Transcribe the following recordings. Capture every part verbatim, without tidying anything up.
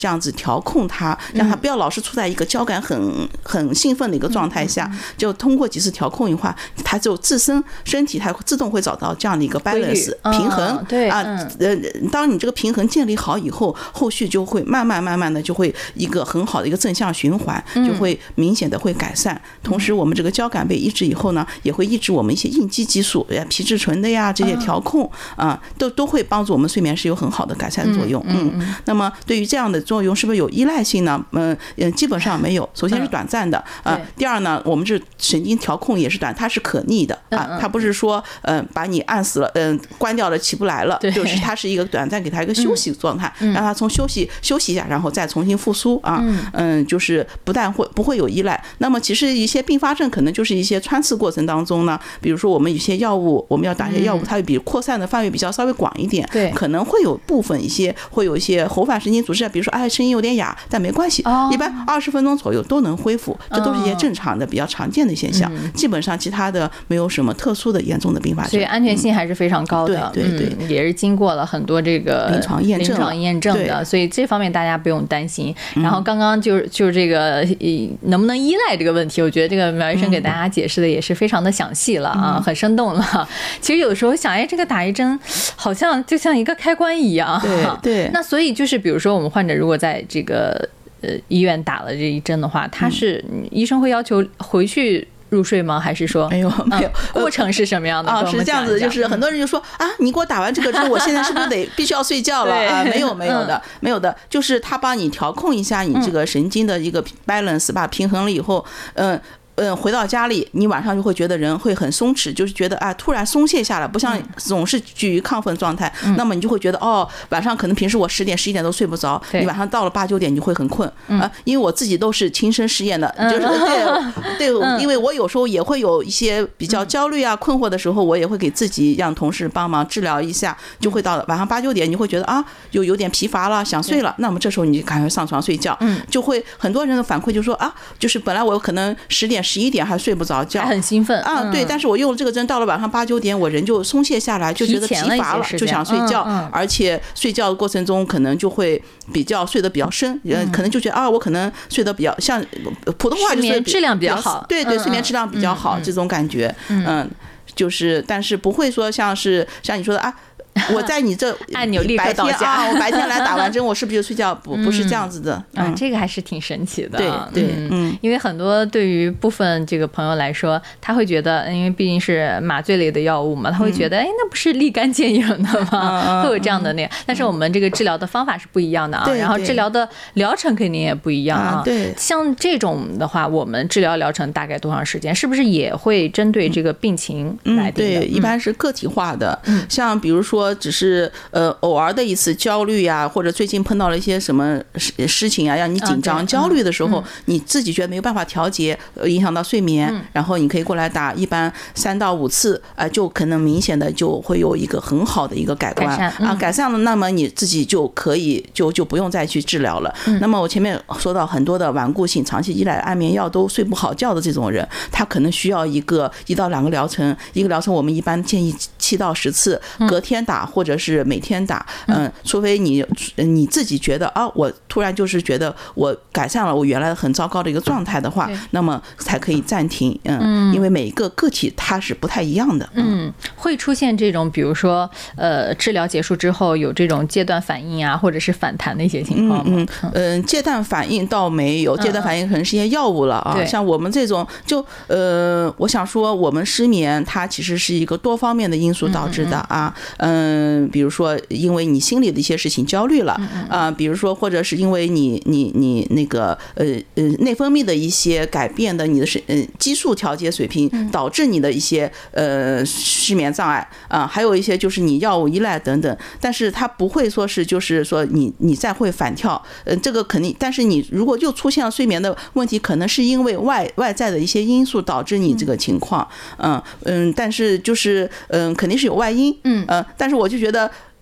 这样子调控它，让它不要老是处在一个交感很很兴奋的一个状态下，就通过几次调控的话，它就自身身体它自动会找到这样的一个 balance 平衡。 对啊， 呃，当你这个平衡建立好以后，后续就会慢慢慢慢的就会一个很好的一个正向循环，就会明显的会改善。同时，我们这个交感被抑制以后呢，也会抑制我们一些应激激素，皮质醇的呀这些调控啊，都都会帮助我们睡眠是有很好的改善作用。嗯，那么对于这样的作用是不是有依赖性呢？嗯嗯，基本上没有。首先是短暂的啊，第二呢，我们这神经调控也是短，它是可逆的啊，它不是说嗯把你按死了，嗯关掉了起不来了，就是它是一个短暂给它一个休息状态，让它从休息休息一下，然后再重新复苏啊。嗯，就是不但会不会有依赖，那么其实一些并发症可能就是一些穿刺过程当中呢，比如说我们有些药物，我们要打一些药物，它会比扩散的范围比较稍微广一点，对，可能会有部分一些会有一些喉返神经阻滞，比如说哎声音有点哑，但没关系，一般二十分钟左右都能恢复，这都是一些正常的比较常见的现象，基本上其他的没有什么特殊的严重的并发症， 所以安全性还是非常高的。 对对对， 也是经过了很多这个临床验证临床验证的，所以这方面大家不用担心。然后刚刚就就是这个能不能依赖这个问题，我觉得这个苗医生给大家解释的也是非常的详细了啊，很生动了。其实有的时候想，哎，这个打一针好像就像一个开关一样。 对对。 那所以就是比如说我们患者如果在这个呃医院打了这一针的话，他是医生会要求回去入睡吗？还是说没有没有、嗯、 过程是什么样的？ 啊，是这样子，就是很多人就说啊，你给我打完这个针，我现在是不是得必须要睡觉了啊？没有没有的，没有的，就是他帮你调控一下你这个神经的一个 balance 吧，平衡了以后，嗯。嗯，回到家里，你晚上就会觉得人会很松弛，就是觉得啊，突然松懈下来，不像总是居于亢奋状态。嗯、那么你就会觉得哦，晚上可能平时我十点、十一点都睡不着，你晚上到了八九点你就会很困啊、呃。因为我自己都是亲身实验的，就是对对、嗯，因为我有时候也会有一些比较焦虑啊、困惑的时候，我也会给自己让同事帮忙治疗一下，就会到晚上八九点，你会觉得啊，有有点疲乏了，想睡了。那么这时候你就赶快上床睡觉，嗯，就会很多人的反馈就说啊，就是本来我可能十点。十一点还睡不着觉， 还很兴奋啊！对，但是我用了这个针，到了晚上八九点，我人就松懈下来，就觉得疲乏了，就想睡觉，而且睡觉的过程中可能就会比较睡得比较深，可能就觉得啊，我可能睡得比较像普通话就是睡眠质量比较好， 对对，睡眠质量比较好这种感觉，嗯，就是但是不会说像是像你说的啊。我在你这按钮立刻倒下啊！我白天来打完针，我是不是就睡觉？不，不是这样子的。 嗯，啊、这个还是挺神奇的。 对对，嗯， 因为很多对于部分这个朋友来说，他会觉得，因为毕竟是麻醉类的药物嘛，他会觉得，哎、嗯，那不是立竿见影的吗？嗯、会有这样的那个。但是我们这个治疗的方法是不一样的啊， 对对， 然后治疗的疗程肯定也不一样啊。 对， 像这种的话，我们治疗疗程大概多长时间？是不是也会针对这个病情来定的？ 嗯、对，一般是个体化的。嗯，像比如说只是。呃，偶尔的一次焦虑呀、啊，或者最近碰到了一些什么事事情啊，让你紧张、焦虑的时候，你自己觉得没有办法调节，影响到睡眠，然后你可以过来打，一般三到五次，啊、呃，就可能明显的就会有一个很好的一个改观啊，改善了，那么你自己就可以就就不用再去治疗了。那么我前面说到很多的顽固性、长期依赖安眠药都睡不好觉的这种人，他可能需要一个一到两个疗程，一个疗程我们一般建议七到十次，隔天打或者是每天打，嗯，除非你你自己觉得啊，我突然就是觉得我改善了我原来很糟糕的一个状态的话，那么才可以暂停，嗯，因为每一个个体它是不太一样的， 嗯，会出现这种比如说呃治疗结束之后有这种戒断反应啊，或者是反弹的一些情况吗？ 嗯嗯嗯，戒断反应倒没有，戒断反应可能是一些药物了啊，像我们这种就呃，我想说我们失眠它其实是一个多方面的因素导致的啊，嗯，比如说。说因为你心里的一些事情焦虑了啊、呃，比如说或者是因为你你你那个呃呃内分泌的一些改变的你的是呃激素调节水平导致你的一些呃失眠障碍啊、呃，还有一些就是你药物依赖等等，但是它不会说是就是说你你再会反跳，呃这个肯定，但是你如果又出现了睡眠的问题，可能是因为外外在的一些因素导致你这个情况，嗯嗯，但是就是嗯肯定是有外因，嗯呃，但是我就觉得。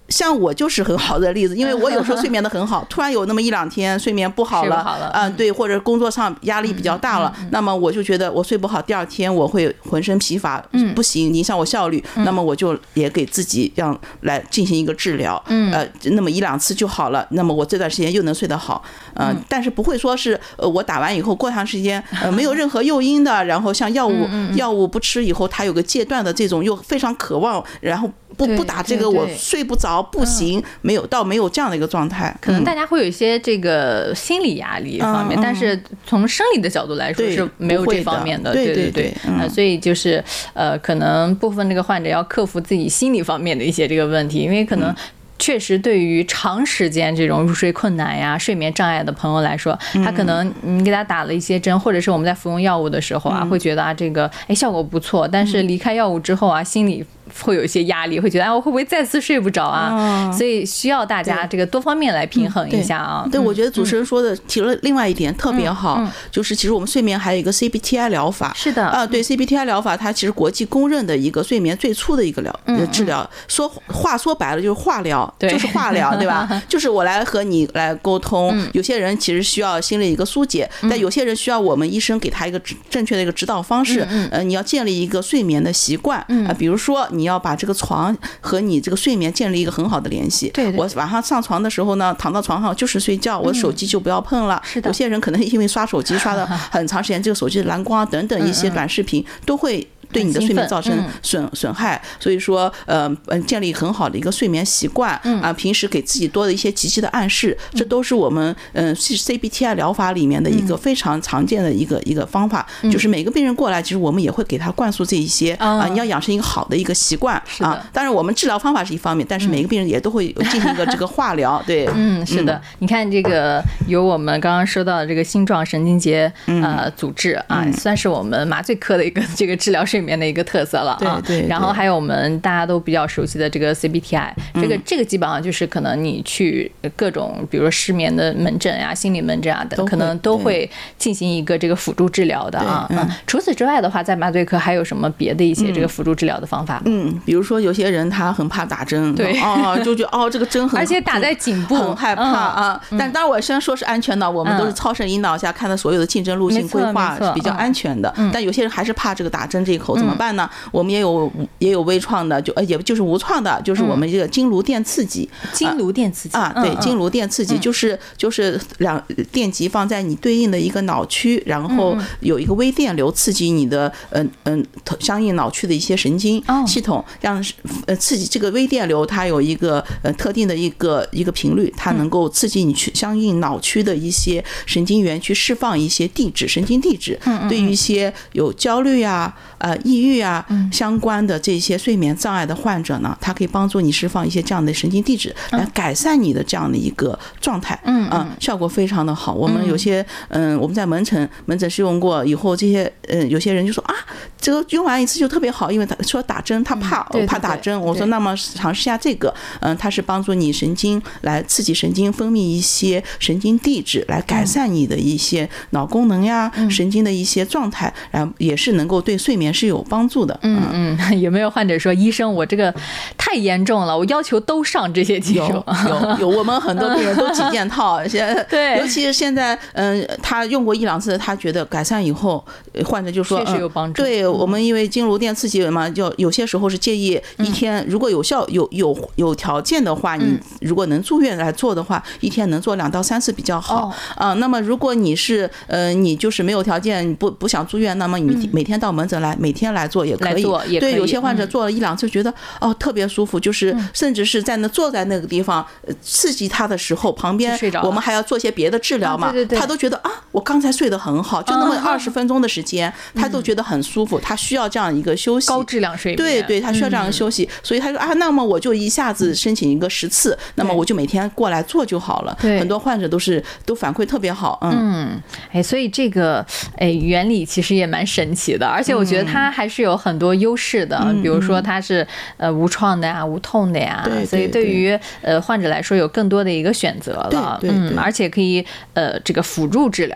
像我就是很好的例子，因为我有时候睡眠的很好，突然有那么一两天睡眠不好了，啊、呃，对，或者工作上压力比较大了，那么我就觉得我睡不好，第二天我会浑身疲乏，不行，影响我效率，那么我就也给自己让来进行一个治疗，呃，那么一两次就好了，那么我这段时间又能睡得好，呃，但是不会说是呃我打完以后过长时间呃没有任何诱因的，然后像药物药物不吃以后它有个戒断的这种，又非常渴望，然后不不打这个我睡不着不行，没有到没有这样的一个状态。 可能大家会有一些这个心理压力方面，但是从生理的角度来说是没有这方面的。 对对对，呃，所以就是呃，可能部分这个患者要克服自己心理方面的一些这个问题，因为可能。确实，对于长时间这种入睡困难呀、睡眠障碍的朋友来说，他可能你给他打了一些针，或者是我们在服用药物的时候啊，会觉得啊这个哎效果不错，但是离开药物之后啊，心里会有一些压力，会觉得哎我会不会再次睡不着啊？所以需要大家这个多方面来平衡一下啊。 对，我觉得主持人说的提了另外一点特别好，就是其实我们睡眠还有一个 C B T I 疗法。 是的啊，对 C B T I 疗法，它其实国际公认的一个睡眠最初的一个疗治疗。说话说白了就是化疗，就是化疗。对吧？就是我来和你来沟通，有些人其实需要心理一个疏解，但有些人需要我们医生给他一个正确的一个指导方式。呃，你要建立一个睡眠的习惯啊，比如说你要把这个床和你这个睡眠建立一个很好的联系。 对， 我晚上上床的时候呢，躺到床上就是睡觉，我手机就不要碰了。 是的， 有些人可能因为刷手机刷了很长时间，这个手机的蓝光等等一些短视频都会。对你的睡眠造成损损害，所以说呃建立很好的一个睡眠习惯啊，平时给自己多的一些积极的暗示，这都是我们嗯 C B T I 疗法里面的一个非常常见的一个一个方法，就是每个病人过来，其实我们也会给他灌输这一些啊，你要养成一个好的一个习惯啊。当然我们治疗方法是一方面，但是每个病人也都会进行一个这个化疗。对， 嗯，是的，你看这个有我们刚刚说到的这个星状神经节呃组织啊，算是我们麻醉科的一个这个治疗睡眠的一个特色了啊。 对对。 然后还有我们大家都比较熟悉的这个 C B T I， 这个这个基本上就是可能你去各种比如说失眠的门诊啊、心理门诊啊等，可能都会进行一个这个辅助治疗的啊。嗯。除此之外的话，在麻醉科还有什么别的一些这个辅助治疗的方法？ 嗯，比如说有些人他很怕打针， 对， 哦，就觉得哦这个针很， 而且打在颈部， 很害怕啊。但当然我先说是安全的，我们都是超声引导下看的所有的竞争路径规划是比较安全的。但有些人还是怕这个打针这一口，怎么办呢？我们也有也有微创的，就呃也就是无创的，就是我们这个经颅电刺激。 经颅电刺激啊，对，经颅电刺激就是就是两电极放在你对应的一个脑区，然后有一个微电流刺激你的嗯嗯相应脑区的一些神经系统，让呃刺激这个微电流它有一个呃特定的一个一个频率，它能够刺激你去相应脑区的一些神经元去释放一些地质神经地质，对于一些有焦虑啊呃抑郁啊相关的这些睡眠障碍的患者呢，它可以帮助你释放一些这样的神经递质，来改善你的这样的一个状态，嗯啊，效果非常的好。我们有些嗯，我们在门诊门诊试用过以后，这些嗯有些人就说啊，这个用完一次就特别好，因为他说打针他怕怕打针，我说那么尝试一下这个，嗯，它是帮助你神经来刺激神经分泌一些神经递质，来改善你的一些脑功能呀、神经的一些状态，然后也是能够对睡眠是有帮助的。 嗯嗯，有没有患者说医生我这个太严重了，我要求都上这些技术？ 有有有，我们很多病人都几件套，现在对， 尤其是现在嗯，他用过一两次，他觉得改善以后，患者就说确实有帮助。 对，我们因为经颅电刺激嘛，就有些时候是建议一天如果有效有有有条件的话，你如果能住院来做的话，一天能做两到三次比较好啊。那么如果你是呃你就是没有条件不不想住院，那么你每天到门诊来每天来做也可以。对，有些患者做了一两次觉得哦特别舒服，就是甚至是在那坐在那个地方刺激他的时候，旁边我们还要做些别的治疗嘛，他都觉得啊我刚才睡得很好，就那么二十分钟的时间，他都觉得很舒服，他需要这样一个休息， 高质量睡眠。 对对，他需要这样的休息，所以他说啊，那么我就一下子申请一个十次，那么我就每天过来做就好了。很多患者都是都反馈特别好，嗯嗯，哎，所以这个哎原理其实也蛮神奇的，而且我觉得它还是有很多优势的，比如说它是呃无创的呀、无痛的呀，所以对于呃患者来说有更多的一个选择了，嗯，而且可以呃这个辅助治疗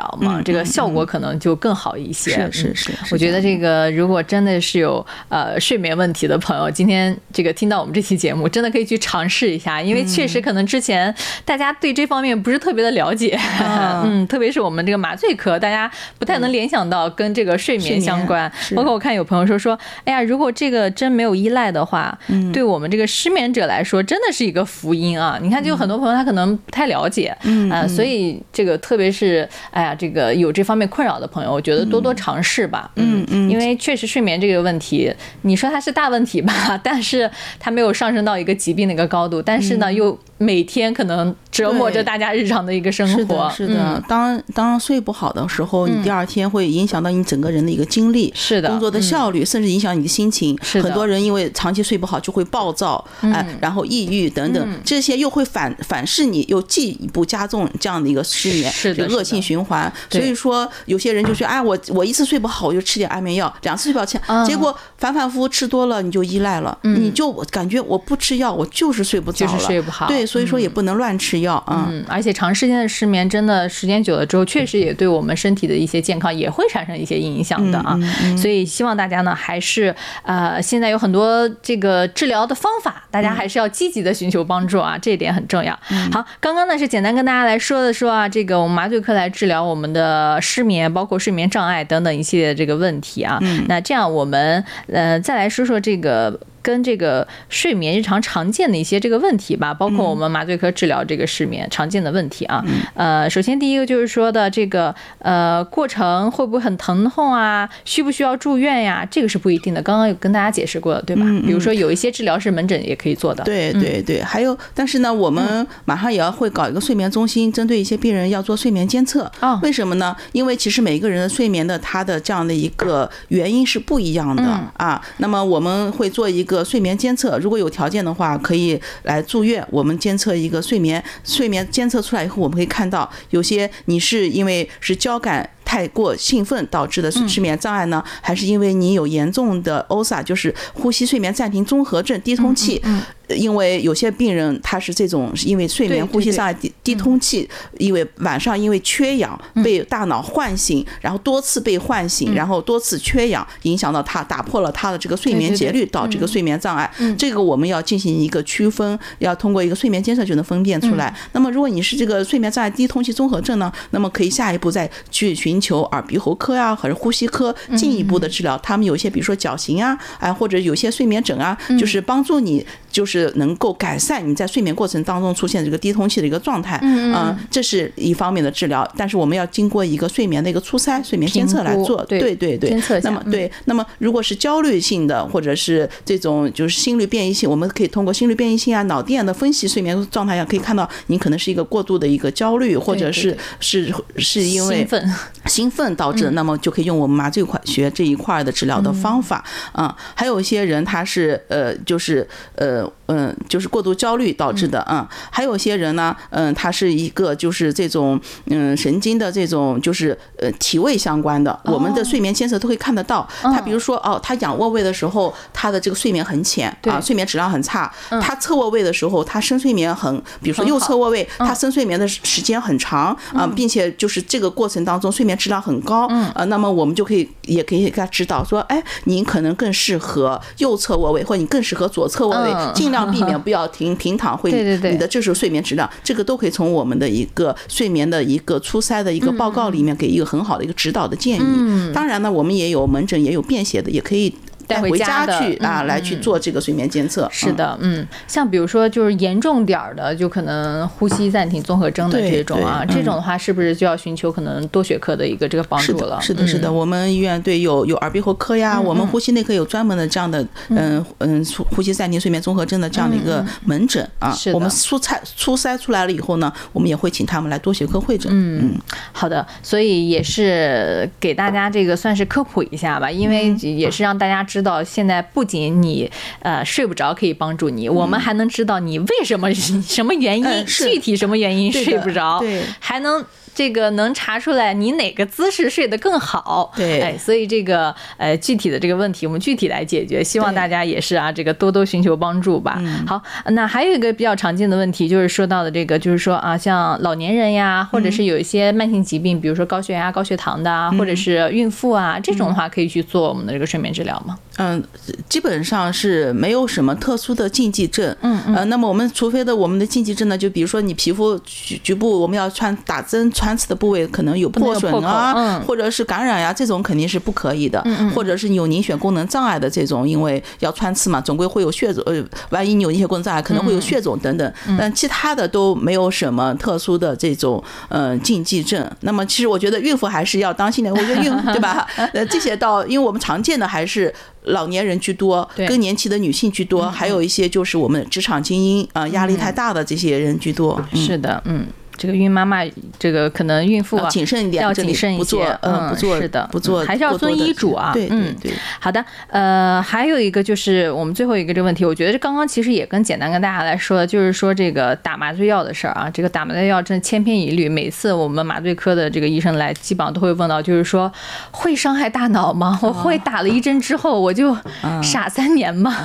疗嘛，这个效果可能就更好一些。 是是是， 我觉得这个如果真的是有呃睡眠问题的朋友，今天这个听到我们这期节目，真的可以去尝试一下，因为确实可能之前大家对这方面不是特别的了解，嗯，特别是我们这个麻醉科，大家不太能联想到跟这个睡眠相关。包括我看有朋友说说，哎呀，如果这个针没有依赖的话，对我们这个失眠者来说，真的是一个福音啊！你看，就很多朋友他可能不太了解，嗯、呃，所以这个特别是哎呀，这个有这方面困扰的朋友，我觉得多多尝试吧，嗯嗯，因为确实睡眠这个问题，你说它是大问题吧，但是它没有上升到一个疾病的一个高度，但是呢，嗯、又每天可能折磨着大家日常的一个生活。 是的，是的。嗯、当当睡不好的时候，你第二天会影响到你整个人的一个精力， 是的， 工作的效率，嗯、甚至影响你的心情。 是的， 很多人因为长期睡不好就会暴躁，哎、嗯，然后抑郁等等，嗯、这些又会反反噬你，又进一步加重这样的一个失眠， 是的， 恶性循环。所以说，有些人就说，哎，我我一次睡不好，我就吃点安眠药；两次睡不好吃，嗯、结果反反复复吃多了，你就依赖了，嗯、你就感觉我不吃药，我就是睡不着了， 就是睡不好。 对，所以说也不能乱吃药啊。 嗯，而且长时间的失眠，真的时间久了之后，确实也对我们身体的一些健康也会产生一些影响的啊。嗯嗯、所以希望大家呢，还是呃，现在有很多这个治疗的方法，大家还是要积极的寻求帮助啊，这一点很重要。嗯、好，刚刚呢是简单跟大家来说的说啊，这个我们麻醉科来治疗我们的失眠，包括睡眠障碍等等一系列的这个问题啊。嗯、那这样我们呃再来说说这个。跟这个睡眠日常常见的一些这个问题吧，包括我们麻醉科治疗这个失眠常见的问题啊。呃，首先第一个就是说的这个呃过程会不会很疼痛啊？需不需要住院呀？这个是不一定的。刚刚有跟大家解释过的，对吧？比如说有一些治疗是门诊也可以做的。 对对对，还有，但是呢，我们马上也要会搞一个睡眠中心，针对一些病人要做睡眠监测。 哦， 为什么呢？因为其实每个人的睡眠的他的这样的一个原因是不一样的啊。那么我们会做一个。个睡眠监测，如果有条件的话，可以来住院。我们监测一个睡眠，睡眠监测出来以后，我们可以看到有些你是因为是交感太过兴奋导致的失眠障碍呢，还是因为你有严重的 O S A， 就是呼吸睡眠暂停综合症低通气。因为有些病人他是这种因为睡眠呼吸障碍低低通气，因为晚上因为缺氧被大脑唤醒，然后多次被唤醒，然后多次缺氧，影响到他，打破了他的这个睡眠节律，导致这个睡眠障碍。这个我们要进行一个区分，要通过一个睡眠监测就能分辨出来。那么如果你是这个睡眠障碍低通气综合症呢，那么可以下一步再去寻求耳鼻喉科啊或者呼吸科进一步的治疗。他们有些比如说矫形啊，哎或者有些睡眠枕啊，就是帮助你就是能够改善你在睡眠过程当中出现这个低通气的一个状态。嗯、呃，这是一方面的治疗，但是我们要经过一个睡眠的一个初筛睡眠监测来做。对对对， 监测一下。 那么对，那么如果是焦虑性的或者是这种就是心率变异性，我们可以通过心率变异性啊、脑电的分析睡眠状态下，可以看到你可能是一个过度的一个焦虑，或者是是是因为兴奋兴奋导致的，那么就可以用我们麻醉学这一块的治疗的方法啊、嗯。还有一些人他是呃就是呃嗯就是过度焦虑导致的，嗯，还有些人呢，嗯，他是一个就是这种嗯神经的这种就是呃体位相关的，我们的睡眠监测都会看得到。他比如说哦，他仰卧位的时候，他的这个睡眠很浅啊，睡眠质量很差。他侧卧位的时候，他深睡眠很，比如说右侧卧位，他深睡眠的时间很长啊，并且就是这个过程当中睡眠质量很高。呃，那么我们就可以也可以给他指导说，哎，您可能更适合右侧卧位，或者你更适合左侧卧位，尽量避免不要停平躺会。 对对对， 你的这时候睡眠质量，这个都可以从我们的一个睡眠的一个初筛的一个报告里面给一个很好的一个指导的建议。当然呢，我们也有门诊也有便携的，也可以带回家去啊、嗯，来去做这个睡眠监测。 是的，嗯，像比如说就是严重点儿的，就可能呼吸暂停综合征的这种啊，这种的话是不是就要寻求可能多学科的一个这个帮助了？ 是的，是的，是的，我们医院对有有耳鼻喉科呀，我们呼吸内科有专门的这样的嗯嗯呼吸暂停睡眠综合征的这样的一个门诊啊。我们初筛初筛出来了以后呢，我们也会请他们来多学科会诊。嗯， 好的，所以也是给大家这个算是科普一下吧，因为也是让大家知道，现在不仅你呃睡不着可以帮助你，我们还能知道你为什么什么原因，具体什么原因睡不着，还能这个能查出来你哪个姿势睡得更好。 对， 哎，所以这个呃具体的这个问题我们具体来解决，希望大家也是啊这个多多寻求帮助吧。好，那还有一个比较常见的问题就是说到的这个就是说啊，像老年人呀，或者是有一些慢性疾病，比如说高血压、高血糖的啊，或者是孕妇啊，这种的话可以去做我们的这个睡眠治疗吗？ 嗯，基本上是没有什么特殊的禁忌症。嗯嗯。呃，那么我们除非的我们的禁忌症呢，就比如说你皮肤局局部我们要穿打针穿刺的部位可能有破损啊，嗯、或者是感染呀、啊，这种肯定是不可以的。嗯嗯。或者是你有凝血功能障碍的这种，因为要穿刺嘛，总归会有血肿。呃，万一你有凝血功能障碍，可能会有血肿等等。嗯。但其他的都没有什么特殊的这种呃禁忌症。那么其实我觉得孕妇还是要当心的。我觉得孕妇对吧？呃，这些到因为我们常见的还是老年人居多，更年期的女性居多，还有一些就是我们职场精英啊、呃，压力太大的这些人居多。 嗯、是的，嗯。这个孕妈妈，这个可能孕妇啊， 要谨慎一点， 要谨慎一些， 嗯，不做， 是的， 不做， 还是要遵医嘱啊。 对对对。 好的，呃，还有一个就是我们最后一个这个问题，我觉得刚刚其实也跟简单跟大家来说的，就是说这个打麻醉药的事儿啊，这个打麻醉药真千篇一律，每次我们麻醉科的这个医生来，基本上都会问到，就是说会伤害大脑吗？我会打了一针之后我就傻三年吗？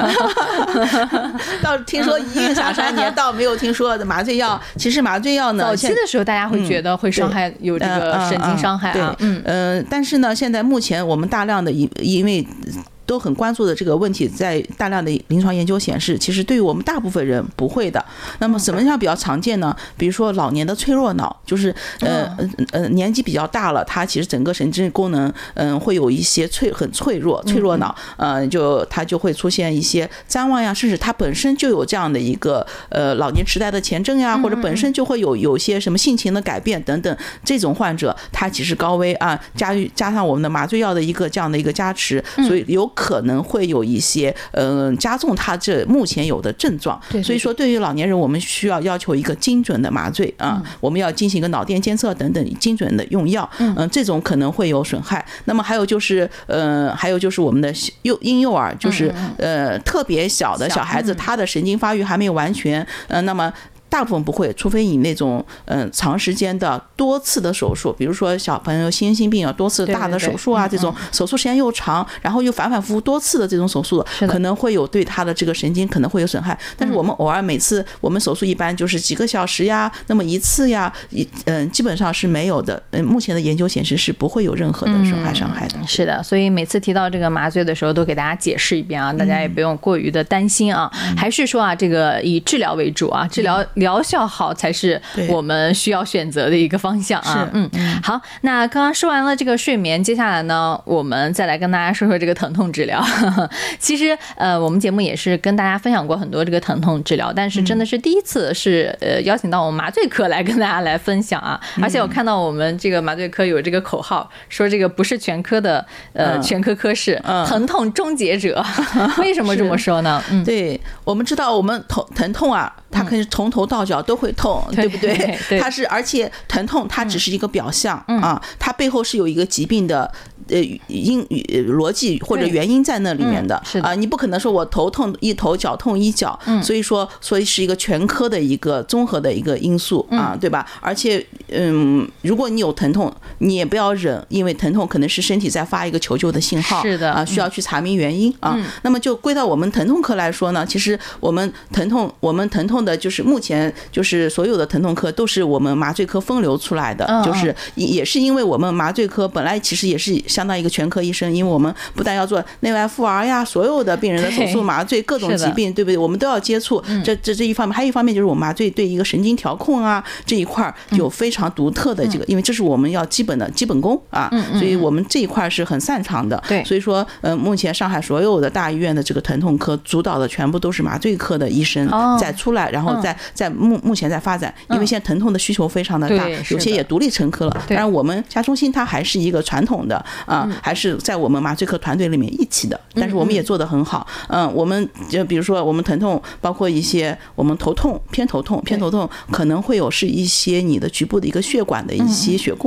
倒听说一孕傻三年，倒没有听说的麻醉药。其实麻醉药呢， 早期的时候大家会觉得会伤害，嗯、有这个神经伤害啊， 嗯嗯、呃，但是呢，现在目前我们大量的因因为都很关注的这个问题，在大量的临床研究显示，其实对于我们大部分人不会的。那么什么样比较常见呢？比如说老年的脆弱脑，就是呃呃年纪比较大了，他其实整个神经功能嗯、呃、会有一些脆很脆弱脆弱脑，呃就他就会出现一些谵妄呀，甚至他本身就有这样的一个呃老年痴呆的前征呀，或者本身就会有有些什么性情的改变等等，这种患者他其实高危啊，加加上我们的麻醉药的一个这样的一个加持，所以有可能会有一些嗯、呃、加重他这目前有的症状。所以说对于老年人我们需要要求一个精准的麻醉啊，我们要进行一个脑电监测等等精准的用药，嗯，这种可能会有损害。那么还有就是呃还有就是我们的幼婴幼儿，就是呃特别小的小孩子，他的神经发育还没有完全，呃那么大部分不会，除非你那种嗯、呃、长时间的多次的手术，比如说小朋友心心病啊，多次大的手术啊，这种手术时间又长，然后又反反复复多次的这种手术，可能会有对他的这个神经可能会有损害。但是我们偶尔每次我们手术一般就是几个小时呀，那么一次呀，嗯基本上是没有的。嗯，目前的研究显示是不会有任何的损害伤害的。 嗯、是的，所以每次提到这个麻醉的时候，都给大家解释一遍啊，大家也不用过于的担心啊，嗯、还是说啊，这个以治疗为主啊，治疗。疗效好才是我们需要选择的一个方向啊。嗯，好，那刚刚说完了这个睡眠，接下来呢，我们再来跟大家说说这个疼痛治疗。其实呃，我们节目也是跟大家分享过很多这个疼痛治疗，但是真的是第一次是呃邀请到我们麻醉科来跟大家来分享啊。而且我看到我们这个麻醉科有这个口号，说这个不是全科的呃全科科室，疼痛终结者。为什么这么说呢？嗯， 对，我们知道我们疼疼痛啊，它可以从头到脚都会痛，嗯、对不对？对，它是，而且疼痛它只是一个表象、嗯、啊，它背后是有一个疾病的呃因逻辑或者原因在那里面的、嗯、啊，你不可能说我头痛一头脚痛一脚、嗯，所以说所以是一个全科的一个综合的一个因素啊，嗯、对吧？而且嗯，如果你有疼痛，你也不要忍，因为疼痛可能是身体在发一个求救的信号， 是的啊，需要去查明原因、嗯、啊。那么就归到我们疼痛科来说呢，其实我们疼痛我们疼痛的就是目前就是所有的疼痛科都是我们麻醉科分流出来的，嗯、就是也是因为我们麻醉科本来其实也是相当于一个全科医生，因为我们不但要做内外妇儿呀，所有的病人的手术麻醉各种疾病，对不对？我们都要接触。这这这一方面，还有一方面就是我们麻醉对一个神经调控啊这一块有非常独特的这个，因为这是我们要基本的基本功啊，所以我们这一块是很擅长的。 对， 所以说呃，目前上海所有的大医院的这个疼痛科主导的全部都是麻醉科的医生在出来，然后在在目目前在发展，因为现在疼痛的需求非常的大，有些也独立成科了。当然我们家中心它还是一个传统的啊，还是在我们麻醉科团队里面一起的，但是我们也做得很好。嗯，我们就比如说我们疼痛包括一些我们头痛偏头痛偏头痛可能会有是一些你的局部的一个血管的一些血供不足导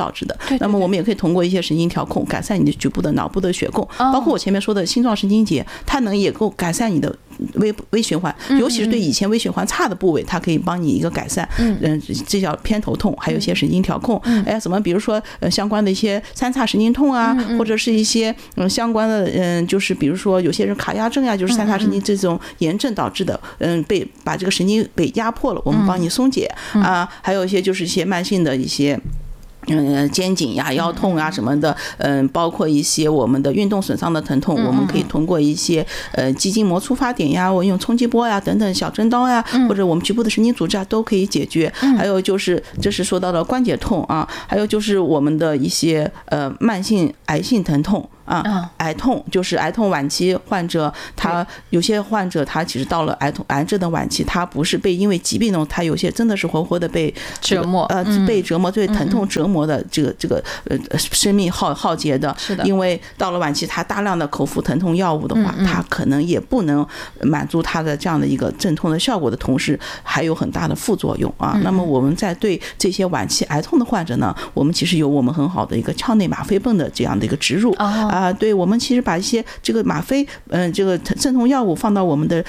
导致的。 对对对， 那么我们也可以通过一些神经调控改善你的局部的脑部的血供， 哦、 包括我前面说的星状神经节，它能也够改善你的微微循环，尤其是对以前微循环差的部位，它可以帮你一个改善。嗯，这叫偏头痛，还有一些神经调控。嗯，哎，什么比如说呃相关的一些三叉神经痛啊，或者是一些嗯相关的嗯就是比如说有些人卡压症呀、啊，就是三叉神经这种炎症导致的，嗯被把这个神经被压迫了，我们帮你松解啊，还有一些就是一些慢性的一些。嗯，肩颈呀、腰痛啊什么的，嗯，包括一些我们的运动损伤的疼痛，我们可以通过一些呃肌筋膜触发点呀，我用冲击波呀等等小针刀呀，或者我们局部的神经组织啊都可以解决。还有就是这是说到了关节痛啊，还有就是我们的一些呃慢性癌性疼痛。啊，癌痛就是癌痛晚期患者，他有些患者他其实到了癌痛癌症的晚期，他不是被因为疾病呢，他有些真的是活活的被折磨， 呃，被折磨，对疼痛折磨的这个这个呃生命耗耗竭的。 是的， 因为到了晚期，他大量的口服疼痛药物的话，他可能也不能满足他的这样的一个镇痛的效果的同时，还有很大的副作用啊。那么我们在对这些晚期癌痛的患者呢，我们其实有我们很好的一个腔内吗啡泵的这样的一个植入啊。啊，对，我们其实把一些这个吗啡，嗯、呃，这个镇痛药物放到我们的